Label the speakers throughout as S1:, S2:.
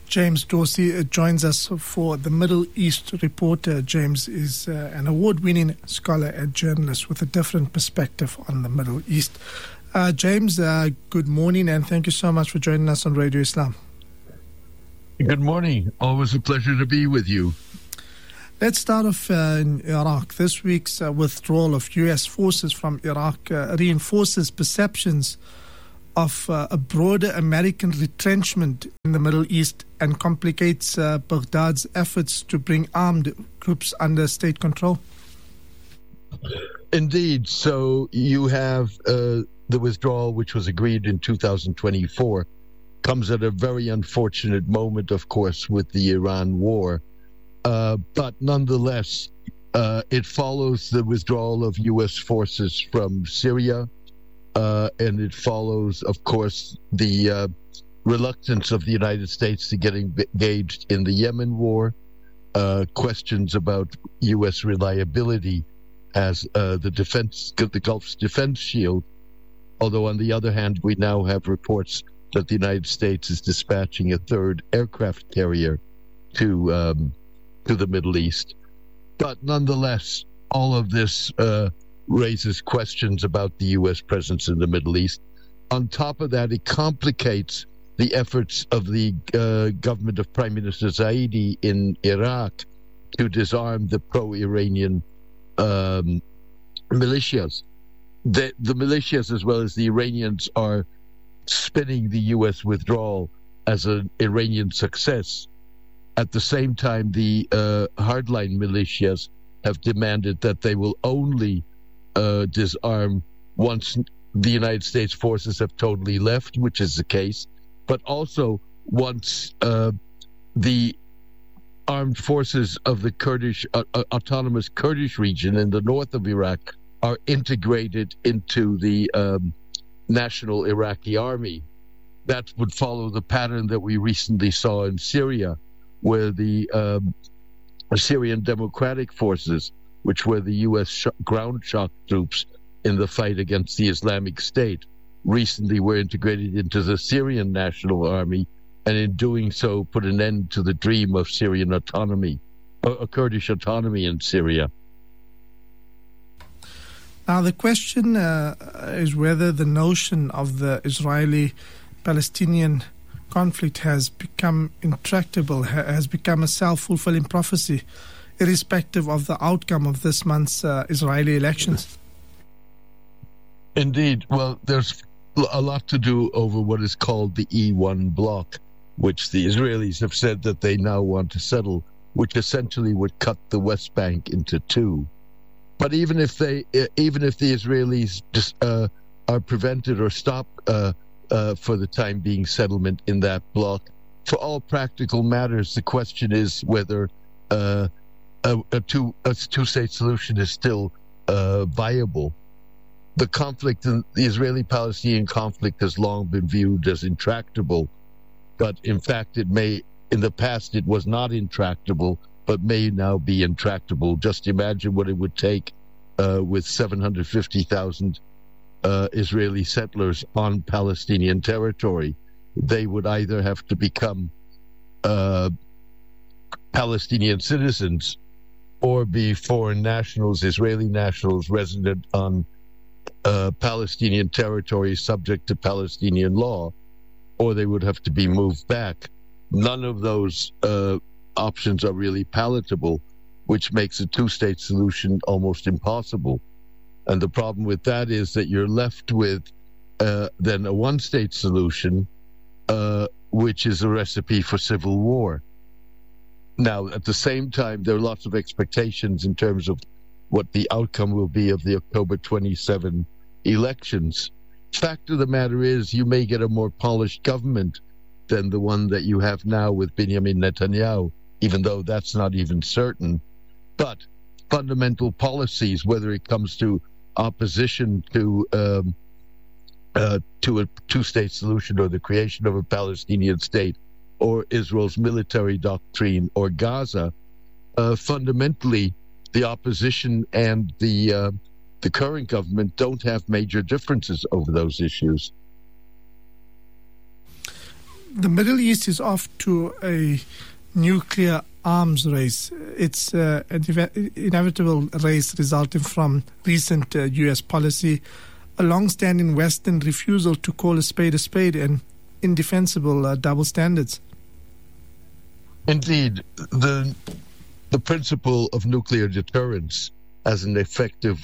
S1: James Dorsey joins us for the Middle East Reporter. James is an award-winning scholar and journalist with a different perspective on the Middle East. James, good morning, and thank you so much for joining us on Radio Islam.
S2: Good morning. Always a pleasure to be with you.
S1: Let's start off in Iraq. This week's withdrawal of U.S. forces from Iraq reinforces perceptions of a broader American retrenchment in the Middle East and complicates Baghdad's efforts to bring armed groups under state control.
S2: Indeed. So you have the withdrawal, which was agreed in 2024, comes at a very unfortunate moment, of course, with the Iran war. But nonetheless, it follows the withdrawal of U.S. forces from Syria, and it follows, of course, the reluctance of the United States to get engaged in the Yemen war, questions about U.S. reliability as the Gulf's defense shield. Although, on the other hand, we now have reports that the United States is dispatching a third aircraft carrier to the Middle East. But nonetheless, all of this raises questions about the U.S. presence in the Middle East. On top of that, it complicates the efforts of the government of Prime Minister Zaidi in Iraq to disarm the pro-Iranian militias. The militias, as well as the Iranians, are spinning the U.S. withdrawal as an Iranian success. At the same time, the hardline militias have demanded that they will only disarm once the United States forces have totally left, which is the case, but also once the armed forces of the Kurdish autonomous Kurdish region in the north of Iraq are integrated into the national Iraqi army. That would follow the pattern that we recently saw in Syria, where the Syrian Democratic Forces, which were the U.S. ground shock troops in the fight against the Islamic State, recently were integrated into the Syrian National Army, and in doing so put an end to the dream of Syrian autonomy, or Kurdish autonomy in Syria.
S1: Now, the question is whether the notion of the Israeli-Palestinian conflict has become intractable, has become a self-fulfilling prophecy, irrespective of the outcome of this month's Israeli elections.
S2: Indeed. Well, there's a lot to do over what is called the E1 bloc, which the Israelis have said that they now want to settle, which essentially would cut the West Bank into two. But even if the Israelis just are prevented or stopped for the time being settlement in that bloc, for all practical matters, the question is whether a two-state solution is still viable. The conflict, the Israeli-Palestinian conflict, has long been viewed as intractable, but in fact, in the past it was not intractable, but may now be intractable. Just imagine what it would take with 750,000 Israeli settlers on Palestinian territory. They would either have to become Palestinian citizens or be foreign nationals, Israeli nationals resident on Palestinian territory subject to Palestinian law, or they would have to be moved back. None of those options are really palatable, which makes a two-state solution almost impossible. And the problem with that is that you're left with then a one-state solution, which is a recipe for civil war. Now, at the same time, there are lots of expectations in terms of what the outcome will be of the October 27 elections. Fact of the matter is, you may get a more polished government than the one that you have now with Benjamin Netanyahu, even though that's not even certain. But fundamental policies, whether it comes to opposition to a two-state solution or the creation of a Palestinian state or Israel's military doctrine or Gaza, fundamentally the opposition and the current government don't have major differences over those issues.
S1: the Middle East is off to a nuclear arms race. It's an inevitable race resulting from recent U.S. policy, a long-standing Western refusal to call a spade, and indefensible double standards.
S2: Indeed, the principle of nuclear deterrence as an effective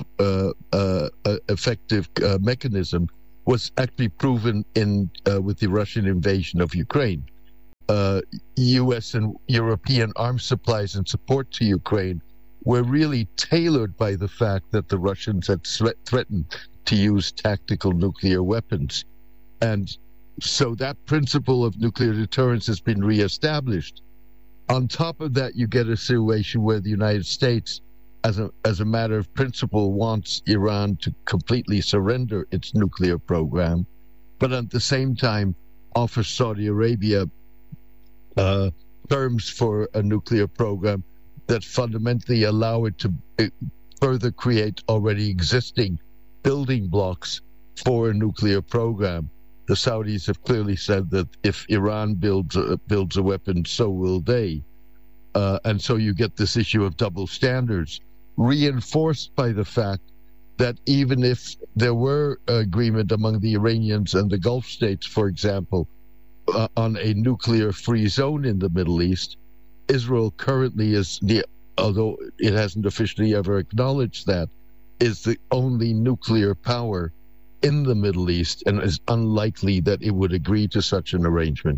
S2: mechanism was actually proven with the Russian invasion of Ukraine. U.S. and European arms supplies and support to Ukraine were really tailored by the fact that the Russians had threatened to use tactical nuclear weapons. And so that principle of nuclear deterrence has been reestablished. On top of that, you get a situation where the United States, as a matter of principle, wants Iran to completely surrender its nuclear program, but at the same time offers Saudi Arabia terms for a nuclear program that fundamentally allow it to further create already existing building blocks for a nuclear program. The Saudis have clearly said that if Iran builds a weapon, so will they. And so you get this issue of double standards, reinforced by the fact that even if there were agreement among the Iranians and the Gulf states, for example, on a nuclear-free zone in the Middle East, Israel currently is although it hasn't officially ever acknowledged that, is the only nuclear power in the Middle East, and is unlikely that it would agree to such an arrangement.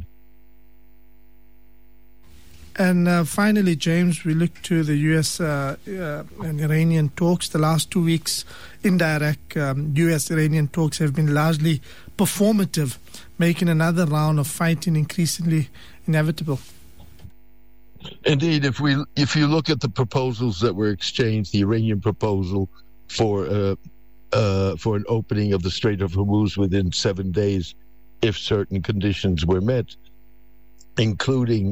S1: And finally, James, we look to the U.S. And Iranian talks. The last 2 weeks in direct U.S.-Iranian talks have been largely performative, making another round of fighting increasingly inevitable.
S2: Indeed, if you look at the proposals that were exchanged, the Iranian proposal for an opening of the Strait of Hormuz within 7 days, if certain conditions were met, including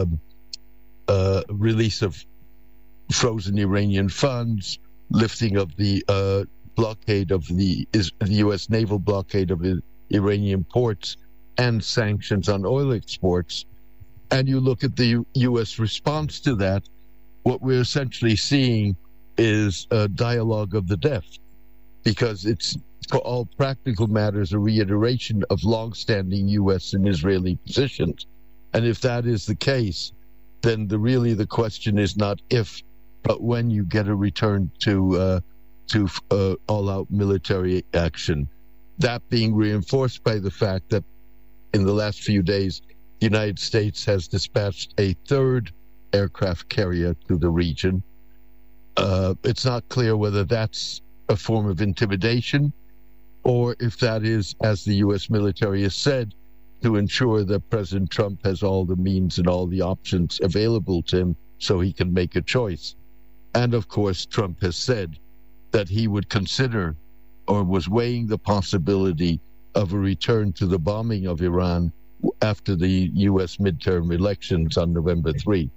S2: release of frozen Iranian funds, lifting of the blockade of the U.S. naval blockade of Iranian ports, and sanctions on oil exports, and you look at the U.S. response to that, what we're essentially seeing is a dialogue of the deaf, because it's, for all practical matters, a reiteration of long-standing U.S. and Israeli positions. And if that is the case, then the question is not if, but when you get a return to all-out military action. That being reinforced by the fact that in the last few days, the United States has dispatched a third aircraft carrier to the region. It's not clear whether that's a form of intimidation or if that is, as the U.S. military has said, to ensure that President Trump has all the means and all the options available to him so he can make a choice. And of course, Trump has said that he would consider or was weighing the possibility of a return to the bombing of Iran after the U.S. midterm elections on November 3.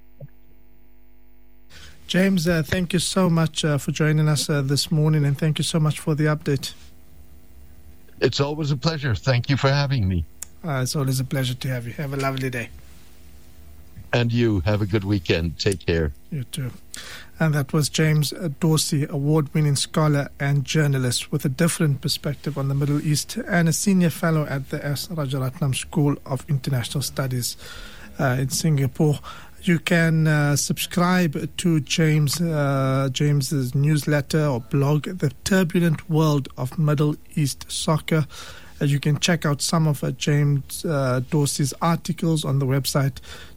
S1: James, thank you so much for joining us this morning, and thank you so much for the update.
S2: It's always a pleasure. Thank you for having me.
S1: It's always a pleasure to have you. Have a lovely day.
S2: And you, have a good weekend. Take care.
S1: You too. And that was James Dorsey, award-winning scholar and journalist with a different perspective on the Middle East, and a senior fellow at the S. Rajaratnam School of International Studies in Singapore. You can subscribe to James's newsletter or blog, The Turbulent World of Middle East Soccer. You can check out some of James Dorsey's articles on the website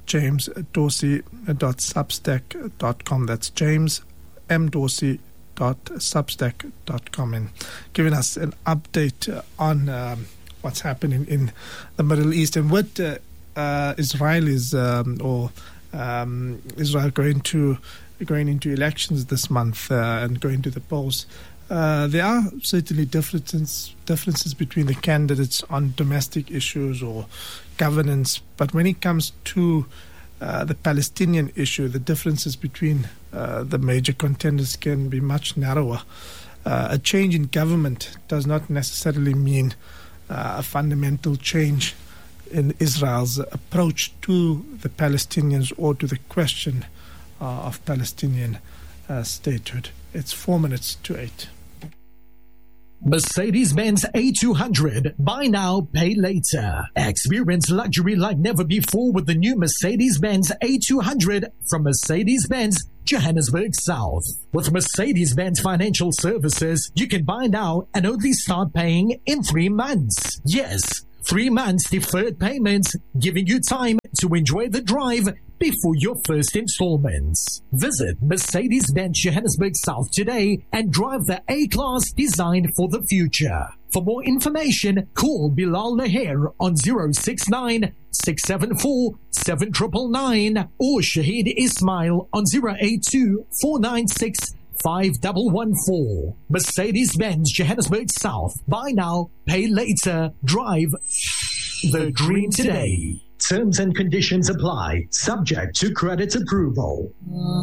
S1: jamesdorsey.substack.com. That's jamesmdorsey.substack.com, and giving us an update on what's happening in the Middle East and what Israel is Israel going into elections this month and going to the polls. There are certainly differences between the candidates on domestic issues or governance, but when it comes to the Palestinian issue, the differences between the major contenders can be much narrower. A change in government does not necessarily mean a fundamental change in Israel's approach to the Palestinians or to the question of Palestinian statehood. It's 8:04.
S3: Mercedes-Benz A200. Buy now, pay later. Experience luxury like never before with the new Mercedes-Benz A200 from Mercedes-Benz Johannesburg South. With Mercedes-Benz Financial Services, you can buy now and only start paying in 3 months. Yes, 3 months deferred payments, giving you time to enjoy the drive before your first installments. Visit Mercedes-Benz Johannesburg South today and drive the A-Class designed for the future. For more information, call Bilal Laher on 069-674-7999 or Shahid Ismail on 082-496-5114. Mercedes-Benz Johannesburg South. Buy now, pay later. Drive the dream today. Terms and conditions apply, subject to credit approval.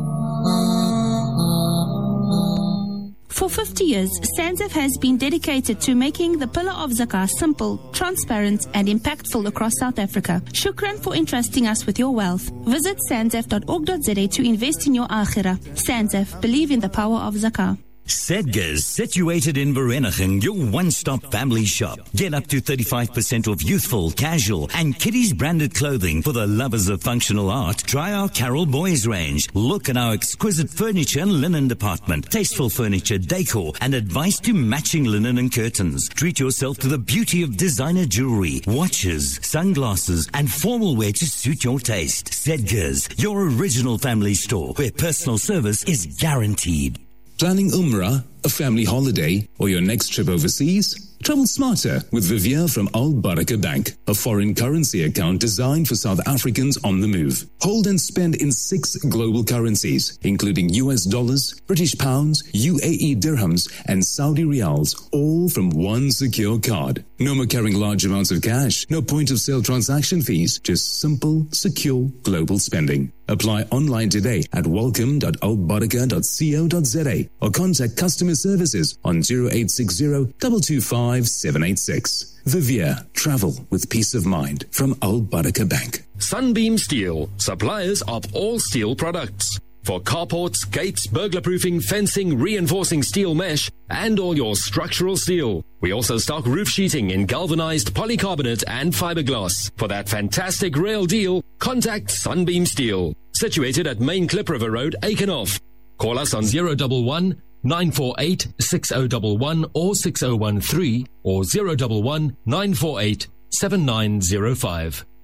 S4: For 50 years, SANZF has been dedicated to making the pillar of Zakah simple, transparent, and impactful across South Africa. Shukran for entrusting us with your wealth. Visit sanzf.org.za to invest in your akhirah. SANZF, believe in the power of Zakah.
S5: Sedgars, situated in Vereeniging, your one-stop family shop. Get up to 35% off youthful, casual, and kiddies branded clothing for the lovers of functional art. Try our Carol Boys range. Look at our exquisite furniture and linen department. Tasteful furniture, decor, and advice to matching linen and curtains. Treat yourself to the beauty of designer jewelry, watches, sunglasses, and formal wear to suit your taste. Sedgars, your original family store where personal service is guaranteed.
S6: Planning Umrah, a family holiday, or your next trip overseas? Travel smarter with Vivier from Al Baraka Bank, a foreign currency account designed for South Africans on the move. Hold and spend in 6 global currencies, including US dollars, British pounds, UAE dirhams, and Saudi riyals, all from one secure card. No more carrying large amounts of cash, no point of sale transaction fees, just simple, secure global spending. Apply online today at welcome.albaraka.co.za or contact customer services on 0860 225 786. Vivier, travel with peace of mind from Al Baraka Bank.
S7: Sunbeam Steel, suppliers of all steel products. For carports, gates, burglar-proofing, fencing, reinforcing steel mesh, and all your structural steel. We also stock roof sheeting in galvanized polycarbonate and fiberglass. For that fantastic rail deal, contact Sunbeam Steel. Situated at Main Klip River Road, Aikenhof. Call us on 011 948 6011 or 6013 or 011 948 7905.